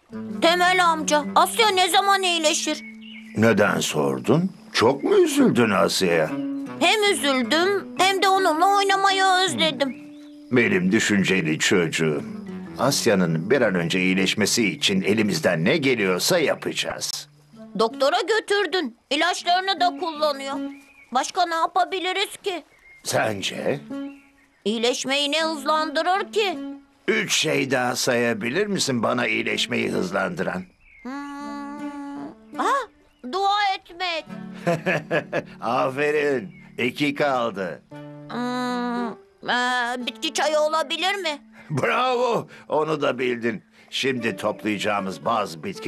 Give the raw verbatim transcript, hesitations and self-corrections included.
Temel amca, Asya ne zaman iyileşir? Neden sordun? Çok mu üzüldün Asya'ya? Hem üzüldüm hem de onunla oynamayı özledim. Benim düşünceli çocuğum. Asya'nın bir an önce iyileşmesi için elimizden ne geliyorsa yapacağız. Doktora götürdün. İlaçlarını da kullanıyor. Başka ne yapabiliriz ki? Sence? İyileşmeyi ne hızlandırır ki? Üç şey daha sayabilir misin bana iyileşmeyi hızlandıran? Hmm. Ah, dua etmek. Aferin. İki kaldı. Hmm. Ee, bitki çayı olabilir mi? Bravo. Onu da bildin. Şimdi toplayacağımız bazı bitki